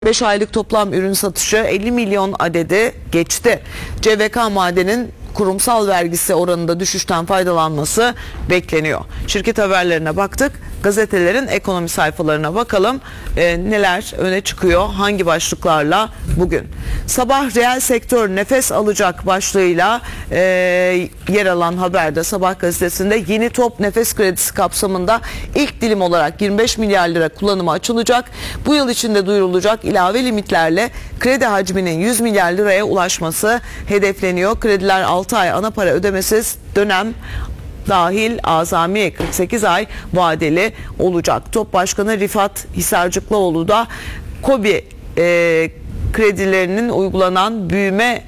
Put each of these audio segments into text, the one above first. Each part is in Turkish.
5 aylık toplam ürün satışı 50 milyon adedi geçti. CVK Maden'in kurumsal vergisi oranında düşüşten faydalanması bekleniyor. Şirket haberlerine baktık. Gazetelerin ekonomi sayfalarına bakalım. Neler öne çıkıyor? Hangi başlıklarla bugün? Sabah reel sektör nefes alacak başlığıyla yer alan haberde Sabah gazetesinde yeni top nefes kredisi kapsamında ilk dilim olarak 25 milyar lira kullanıma açılacak. Bu yıl içinde duyurulacak ilave limitlerle kredi hacminin 100 milyar liraya ulaşması hedefleniyor. Krediler 6 ay ana para ödemesiz dönem dahil azami 48 ay vadeli olacak. TOP Başkanı Rifat Hisarcıklıoğlu da KOBİ kredilerinin uygulanan büyüme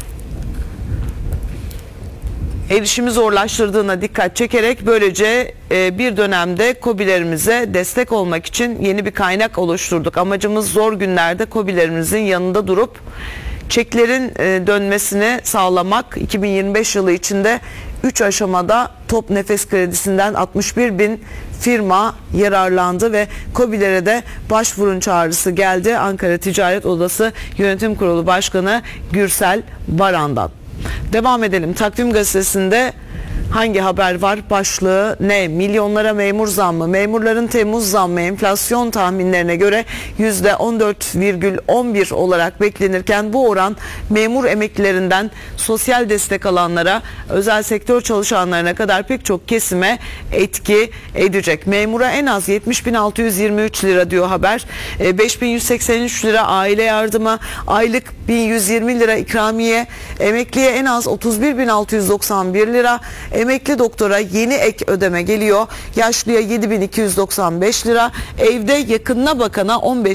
erişimi zorlaştırdığına dikkat çekerek böylece bir dönemde KOBİ'lerimize destek olmak için yeni bir kaynak oluşturduk. Amacımız zor günlerde KOBİ'lerimizin yanında durup çeklerin dönmesini sağlamak. 2025 yılı içinde 3 aşamada top nefes kredisinden 61 bin firma yararlandı ve KOBİ'lere de başvurun çağrısı geldi. Ankara Ticaret Odası Yönetim Kurulu Başkanı Gürsel Baran'dan. Devam edelim. Takvim Gazetesi'nde hangi haber var? Başlığı ne? Milyonlara memur zammı. Memurların Temmuz zammı enflasyon tahminlerine göre %14,11 olarak beklenirken bu oran memur emeklilerinden sosyal destek alanlara, özel sektör çalışanlarına kadar pek çok kesime etki edecek. Memura en az 70.623 lira diyor haber. 5.183 lira aile yardımı, aylık 1.120 lira ikramiye, emekliye en az 31.691 lira, emekli doktora yeni ek ödeme geliyor. Yaşlıya 7.295 lira, evde yakınına bakana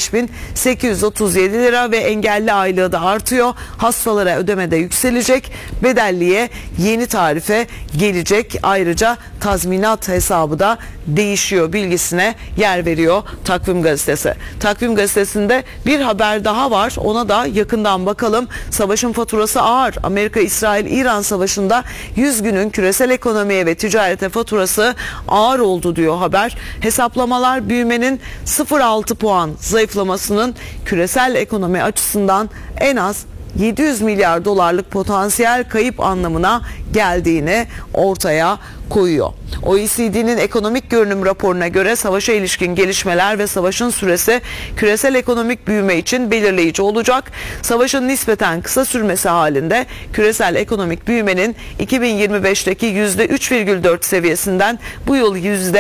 15.837 lira ve engelli aylığı da artıyor. Hastalara ödeme de yükselecek. Bedelliye yeni tarife gelecek. Ayrıca tazminat hesabı da değişiyor bilgisine yer veriyor Takvim Gazetesi. Takvim Gazetesi'nde bir haber daha var. Ona da yakından bakalım. Savaşın faturası ağır. Amerika-İsrail-İran savaşında 100 günün küresel ekonomiye ve ticarete faturası ağır oldu diyor haber. Hesaplamalar büyümenin 0,6 puan zayıflamasının küresel ekonomi açısından en az 700 milyar dolarlık potansiyel kayıp anlamına geldiğini ortaya koyuyor. OECD'nin ekonomik görünüm raporuna göre savaşa ilişkin gelişmeler ve savaşın süresi küresel ekonomik büyüme için belirleyici olacak. Savaşın nispeten kısa sürmesi halinde küresel ekonomik büyümenin 2025'teki %3,4 seviyesinden bu yıl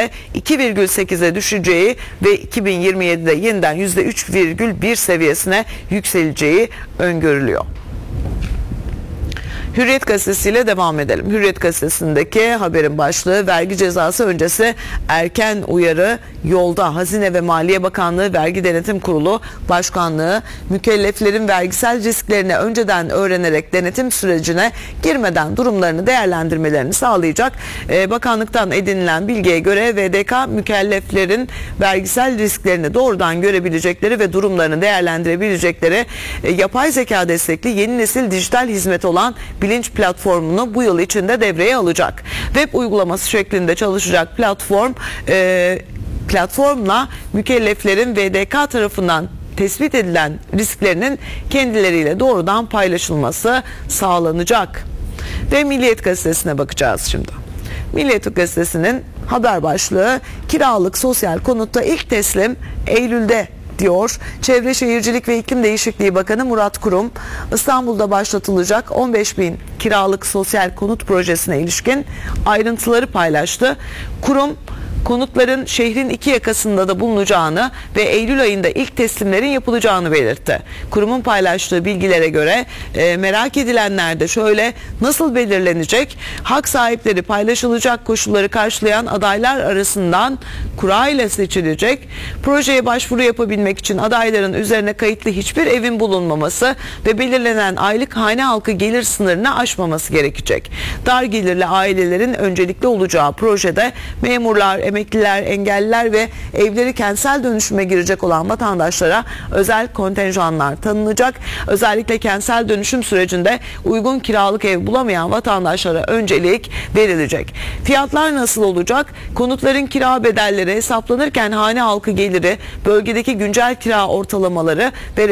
%2,8'e düşeceği ve 2027'de yeniden %3,1 seviyesine yükseleceği öngörülüyor. Hürriyet gazetesiyle devam edelim. Hürriyet gazetesindeki haberin başlığı vergi cezası öncesi erken uyarı yolda. Hazine ve Maliye Bakanlığı Vergi Denetim Kurulu Başkanlığı mükelleflerin vergisel risklerini önceden öğrenerek denetim sürecine girmeden durumlarını değerlendirmelerini sağlayacak. Bakanlıktan edinilen bilgiye göre VDK mükelleflerin vergisel risklerini doğrudan görebilecekleri ve durumlarını değerlendirebilecekleri yapay zeka destekli yeni nesil dijital hizmet olan Bilinç platformunu bu yıl içinde devreye alacak. Web uygulaması şeklinde çalışacak platformla mükelleflerin VDK tarafından tespit edilen risklerinin kendileriyle doğrudan paylaşılması sağlanacak. Ve Milliyet gazetesine bakacağız şimdi. Milliyet gazetesinin haber başlığı kiralık sosyal konutta ilk teslim Eylül'de diyor. Çevre Şehircilik ve İklim Değişikliği Bakanı Murat Kurum, İstanbul'da başlatılacak 15.000 kiralık sosyal konut projesine ilişkin ayrıntıları paylaştı. Kurum, konutların şehrin iki yakasında da bulunacağını ve Eylül ayında ilk teslimlerin yapılacağını belirtti. Kurumun paylaştığı bilgilere göre merak edilenler de şöyle: nasıl belirlenecek? Hak sahipleri paylaşılacak koşulları karşılayan adaylar arasından kura ile seçilecek. Projeye başvuru yapabilmek için adayların üzerine kayıtlı hiçbir evin bulunmaması ve belirlenen aylık hane halkı gelir sınırını aşmaması gerekecek. Dar gelirli ailelerin öncelikli olacağı projede memurlar, emekliler, engelliler ve evleri kentsel dönüşüme girecek olan vatandaşlara özel kontenjanlar tanınacak. Özellikle kentsel dönüşüm sürecinde uygun kiralık ev bulamayan vatandaşlara öncelik verilecek. Fiyatlar nasıl olacak? Konutların kira bedelleri hesaplanırken hane halkı geliri, bölgedeki güncel kira ortalamaları ve